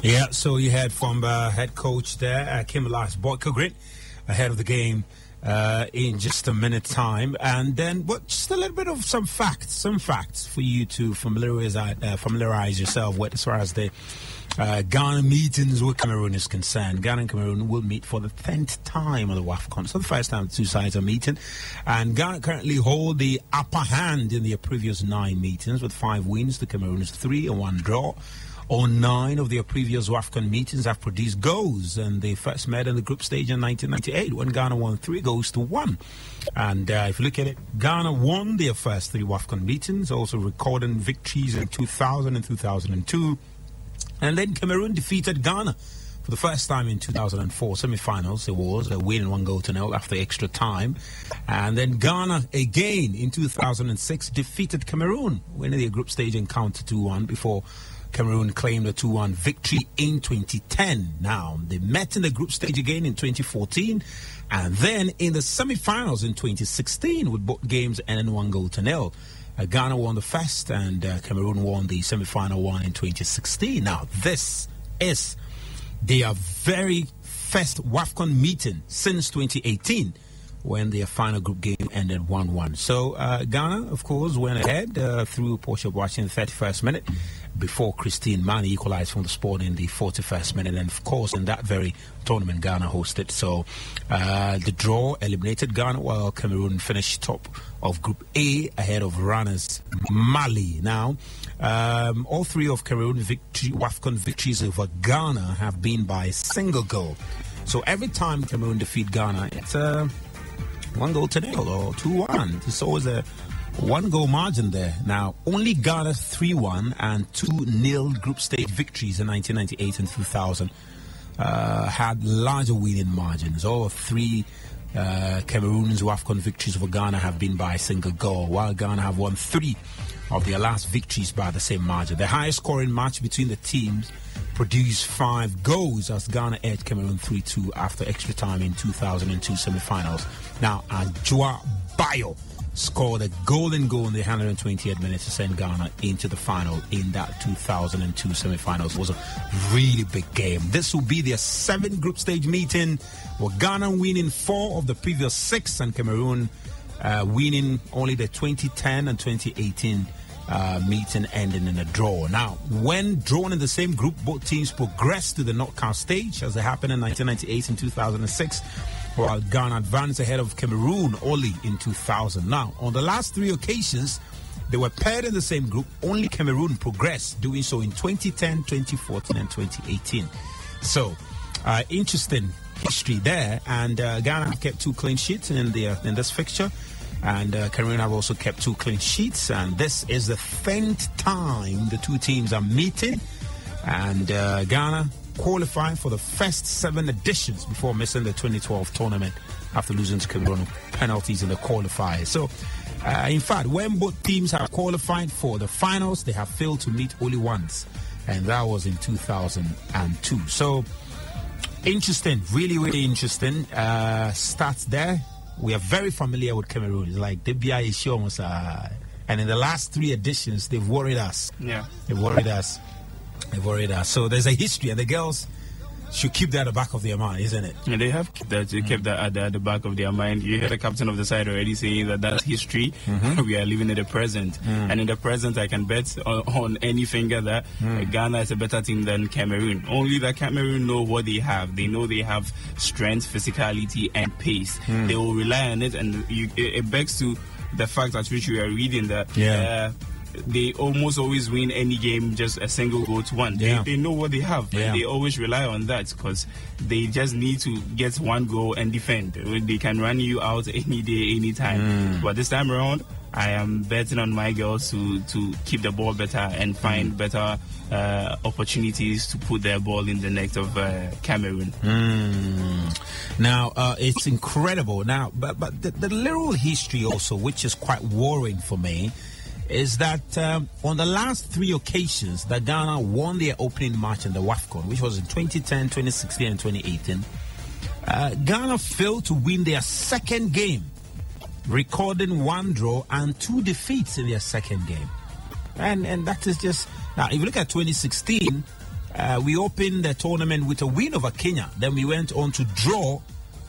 Yeah, so you had from head coach there, Kim Elias Boykogrit, ahead of the game in just a minute time. And then just a little bit of some facts for you to familiarize yourself with as far as the Ghana meetings with Cameroon is concerned. Ghana and Cameroon will meet for the 10th time on the WAFCON. It's not the first time the two sides are meeting. And Ghana currently hold the upper hand in their previous 9 meetings with 5 wins. The Cameroons 3 and 1 draw. All 9 of their previous WAFCON meetings have produced goals, and they first met in the group stage in 1998 when Ghana won 3-1. And if you look at it, Ghana won their first 3 WAFCON meetings, also recording victories in 2000 and 2002. And then Cameroon defeated Ghana for the first time in 2004 semi-finals. It was a win 1-0 after extra time. And then Ghana again in 2006 defeated Cameroon, winning their group stage encounter 2-1 before Cameroon claimed a 2-1 victory in 2010. Now, they met in the group stage again in 2014, and then in the semi-finals in 2016 with both games ending 1-0. Ghana won the first, and Cameroon won the semi-final one in 2016. Now, this is their very first WAFCON meeting since 2018, when their final group game ended 1-1. So Ghana, of course, went ahead through Portia Boachi in the 31st minute before Christine Mani equalized from the spot in the 41st minute. And, of course, in that very tournament, Ghana hosted. So the draw eliminated Ghana, while Cameroon finished top of Group A ahead of runners Mali. Now, all 3 of Cameroon WAFCON victories over Ghana have been by a single goal. So every time Cameroon defeat Ghana, it's 1-0 or 2-1. It's always a 1-goal margin there. Now, only Ghana 3-1 and 2-0 group stage victories in 1998 and 2000 had larger winning margins. All 3 Cameroon's WAFCON victories over Ghana have been by a single goal, while Ghana have won 3 of their last victories by the same margin. The highest scoring match between the teams produced 5 goals as Ghana edged Cameroon 3-2 after extra time in 2002 semi-finals. Now, Ajua Bayo scored a golden goal in the 120th minute to send Ghana into the final in that 2002 semi-finals. It was a really big game. This will be their 7th group stage meeting, with Ghana winning 4 of the previous 6 and Cameroon winning only the 2010 and 2018 meeting ending in a draw. Now, when drawn in the same group, both teams progressed to the knockout stage, as it happened in 1998 and 2006, while Ghana advanced ahead of Cameroon only in 2000. Now, on the last 3 occasions, they were paired in the same group. Only Cameroon progressed, doing so in 2010, 2014, and 2018. So, interesting history there. And Ghana kept 2 clean sheets in this fixture. And Cameroon have also kept 2 clean sheets. And this is the 10th time the 2 teams are meeting. And Ghana qualifying for the first 7 editions before missing the 2012 tournament after losing to Cameroon penalties in the qualifiers. So, in fact, when both teams have qualified for the finals, they have failed to meet only once. And that was in 2002. So, interesting, really, really interesting stats there. We are very familiar with Cameroon. It's like Debia is almost, and in the last 3 editions, they've worried us. Yeah. They've worried us. So there's a history, and the girls should keep that at the back of their mind, isn't it? Yeah, they have kept that at the back of their mind. You hear the captain of the side already saying that that's history. We are living in the present. And in the present, I can bet on any finger that Ghana is a better team than Cameroon. Only that Cameroon know what they have. They know they have strength, physicality, and pace. They will rely on it, and it begs to the fact at which we are reading that they almost always win any game just a single goal to 1. They know what they have, and they always rely on that because they just need to get 1 goal and defend. They can run you out any day, any time. But this time around, I am betting on my girls to keep the ball better and find better opportunities to put their ball in the net of Cameroon. Now, it's incredible. Now, but the little history also, which is quite worrying for me, is that on the last 3 occasions that Ghana won their opening match in the WAFCON, which was in 2010, 2016, and 2018, Ghana failed to win their second game, recording 1 draw and 2 defeats in their second game. And that is just... Now, if you look at 2016, We opened the tournament with a win over Kenya. Then we went on to draw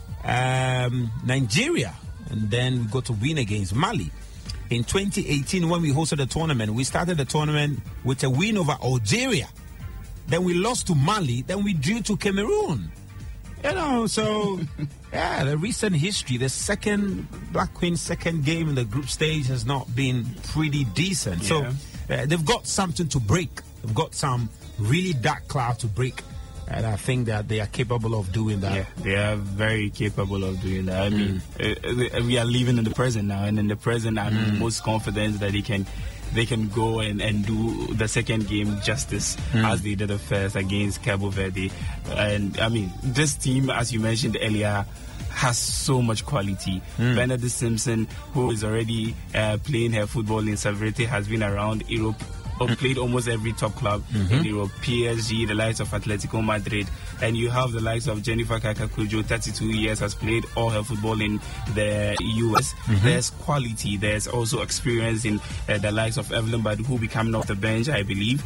Nigeria. And then we got to win against Mali. In 2018, when we hosted the tournament, we started the tournament with a win over Algeria. Then we lost to Mali. Then we drew to Cameroon. You know, so, yeah, the recent history, the Black Queen's second game in the group stage has not been pretty decent. Yeah. So they've got something to break. They've got some really dark cloud to break. And I think that they are capable of doing that. Yeah, they are very capable of doing that. I mean, we are living in the present now, and in the present, I'm most confident that they can go and do the second game justice as they did the first against Cabo Verde. And I mean, this team, as you mentioned earlier, has so much quality. Benedict Simpson, who is already playing her football in Severity, has been around Europe. Played almost every top club in Europe, PSG, the likes of Atletico Madrid, and you have the likes of Jennifer Kakakujo, 32 years, has played all her football in the US. There's quality, there's also experience in the likes of Evelyn Badu, who will be coming off the bench, I believe.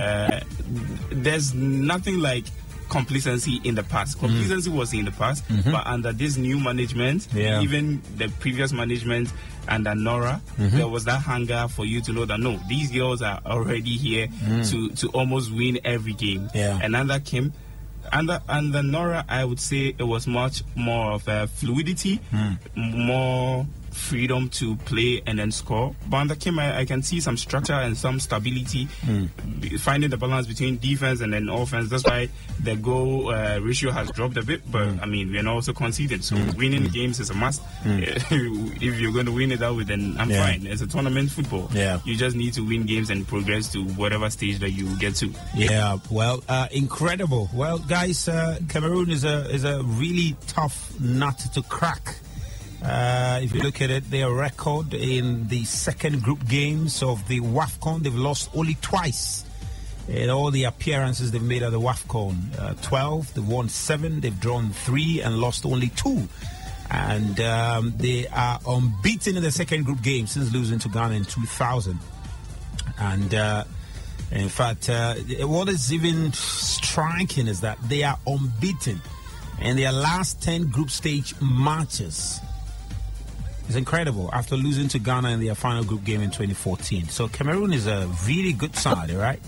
There's nothing like complacency in the past. Complacency was in the past, but under this new management, even the previous management under Nora, there was that hunger for you to know that no, these girls are already here to almost win every game. And under Kim, under Nora, I would say it was much more of a fluidity, more freedom to play and then score. But under Kim, I can see some structure and some stability, finding the balance between defense and then offense. That's why the goal ratio has dropped a bit. But I mean, we're also conceding. So winning games is a must. If you're going to win it out with, then I'm fine. It's a tournament football. You just need to win games and progress to whatever stage that you get to. Well, incredible. Well, guys, Cameroon is a really tough nut to crack. If you look at it, their record in the second group games of the WAFCON, they've lost only twice in all the appearances they've made at the WAFCON. 12, they've won 7, they've drawn 3 and lost only 2. And they are unbeaten in the second group game since losing to Ghana in 2000. And in fact, what is even striking is that they are unbeaten in their last 10 group stage matches. It's incredible after losing to Ghana in their final group game in 2014. So Cameroon is a really good side, right?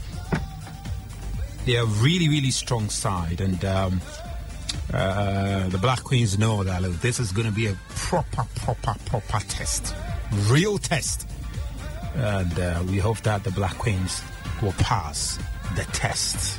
They are a really, really strong side. And the Black Queens know that look, this is going to be a proper test. Real test. And we hope that the Black Queens will pass the test.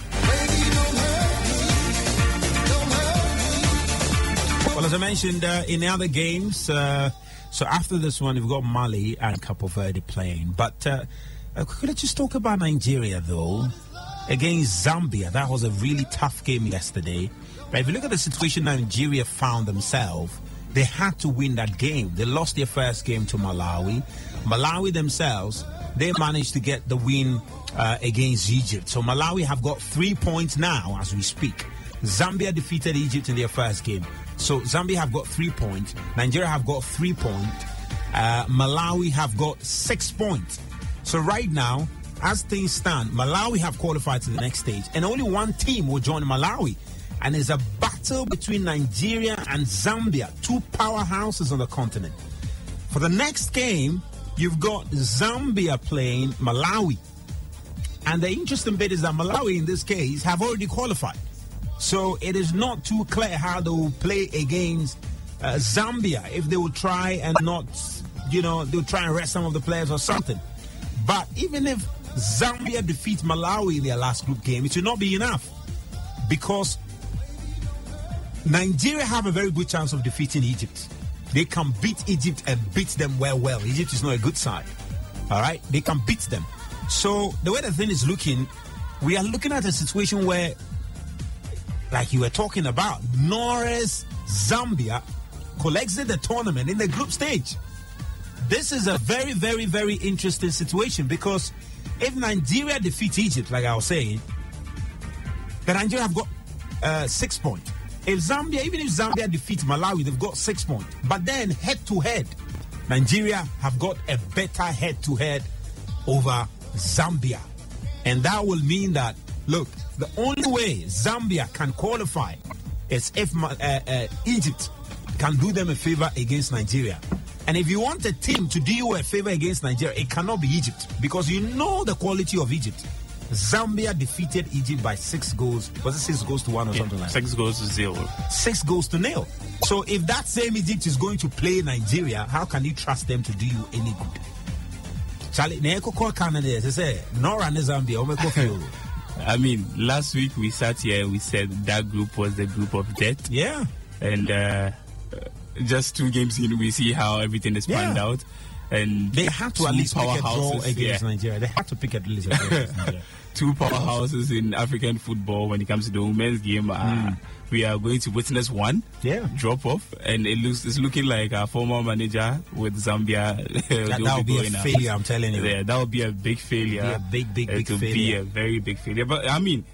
Well, as I mentioned in the other games, so after this one, we've got Mali and Capo Verde playing. But could I just talk about Nigeria, though? Against Zambia, that was a really tough game yesterday. But if you look at the situation Nigeria found themselves, they had to win that game. They lost their first game to Malawi. Malawi themselves, they managed to get the win against Egypt. So Malawi have got 3 points now as we speak. Zambia defeated Egypt in their first game. So Zambia have got 3 points. Nigeria have got 3 points. Malawi have got 6 points. So right now, as things stand, Malawi have qualified to the next stage. And only one team will join Malawi. And it's a battle between Nigeria and Zambia, 2 powerhouses on the continent. For the next game, you've got Zambia playing Malawi. And the interesting bit is that Malawi, in this case, have already qualified. So it is not too clear how they will play against Zambia, if they will try and not, they'll try and rest some of the players or something. But even if Zambia defeats Malawi in their last group game, it will not be enough. Because Nigeria have a very good chance of defeating Egypt. They can beat Egypt and beat them well. Egypt is not a good side. All right? They can beat them. So the way the thing is looking, we are looking at a situation where, like you were talking about, Nora's Zambia collected the tournament in the group stage. This is a very, very, very interesting situation because if Nigeria defeats Egypt, like I was saying, then Nigeria have got 6 points. Even if Zambia defeats Malawi, they've got 6 points. But then head-to-head, Nigeria have got a better head-to-head over Zambia. And that will mean that, look, the only way Zambia can qualify is if Egypt can do them a favor against Nigeria. And if you want a team to do you a favor against Nigeria, it cannot be Egypt, because you know the quality of Egypt. Zambia defeated Egypt by 6 goals. Was it 6 goals to 1 or something like that? 6 goals to 0. 6 goals to 0. So if that same Egypt is going to play Nigeria, how can you trust them to do you any good? Charlie, Canada, they say, Nora and Zambia, I mean, last week we sat here and we said that group was the group of death. Yeah. And just 2 games in, we see how everything is panned out. And they have to at least pick a draw against Nigeria. They have to pick at least against Nigeria. 2 powerhouses in African football when it comes to the women's game. We are going to witness one drop off, and it's looking like our former manager with Zambia. That will be a failure, I'm telling you. Yeah, that will be a big failure. Big failure. It will be a very big failure. But I mean,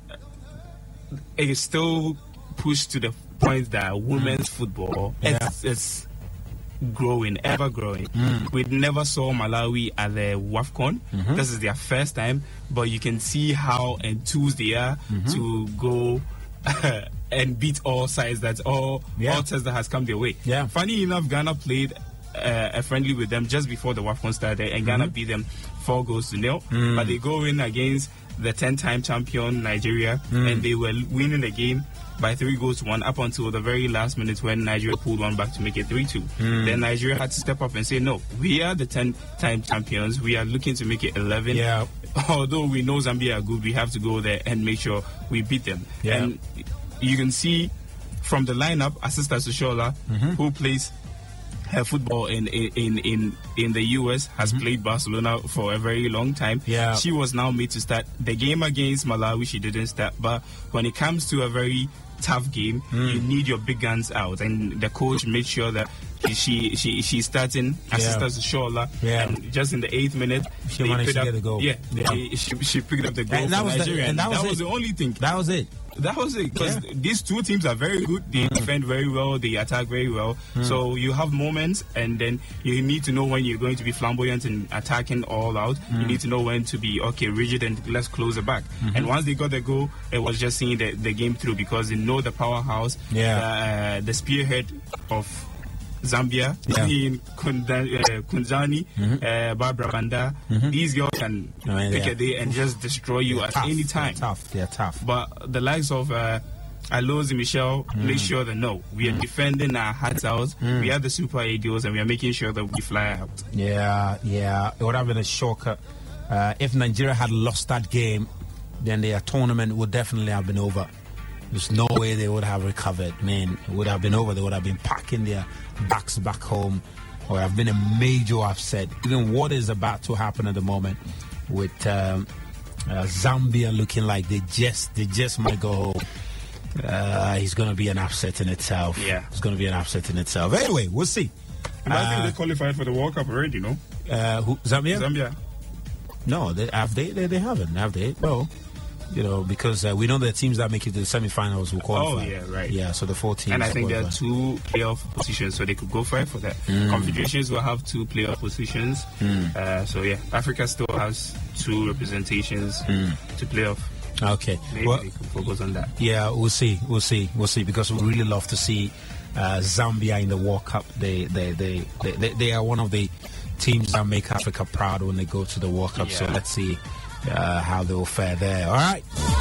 it is still pushed to the point that women's football is growing, ever growing. We never saw Malawi at the WAFCON. This is their first time, but you can see how enthused they are to go and beat all sides. That's all tests that has come their way. Funny enough, Ghana played a friendly with them just before the WAFCON started, and Ghana beat them 4 goals to 0. But they go in against the 10-time champion Nigeria, and they were winning the game by 3 goals to 1 up until the very last minute when Nigeria pulled one back to make it 3-2. Then Nigeria had to step up and say, no, we are the 10-time champions. We are looking to make it 11. Although we know Zambia are good, we have to go there and make sure we beat them. And you can see from the lineup, Asista Sushola, who plays her football in the US, has played Barcelona for a very long time. She was now made to start the game against Malawi. She didn't start, but when it comes to a very tough game, you need your big guns out, and the coach made sure that she's starting Asista Sushola, and just in the 8th minute she managed to get a goal. She picked up the goal for Nigeria, and that was the only thing. That was it. Because these 2 teams are very good. They defend very well. They attack very well. So you have moments, and then you need to know when you're going to be flamboyant and attacking all out. You need to know when to be rigid and let's close the back. And once they got the goal, it was just seeing the game through, because they know the powerhouse, the spearhead of Zambia, in Kunzani, Barbara Banda. These girls can pick a day and just destroy you at any time. They're tough. But the likes of Alozi Michelle make sure that no, we are defending our hearts out. We are the Super Eagles, and we are making sure that we fly out. It would have been a shocker. If Nigeria had lost that game, then their tournament would definitely have been over. There's no way they would have recovered, man. It would have been over. They would have been packing their backs back home, or have been a major upset. Even what is about to happen at the moment with Zambia looking like they just might go home. It's going to be an upset in itself. It's going to be an upset in itself. Anyway, we'll see. And I think they qualified for the World Cup already, no? Who, Zambia? Zambia. No, they haven't, have they? No. Because we know the teams that make it to the semi-finals will qualify. Oh, yeah, right. Yeah, so the 4 teams. And I think there are 2 playoff positions, so they could go for it for that. Confederations will have 2 playoff positions. Africa still has 2 representations to play off. Okay. Maybe they could focus on that. Yeah, we'll see, because we really love to see Zambia in the World Cup. They are one of the teams that make Africa proud when they go to the World Cup. So let's see how they will fare there. All right.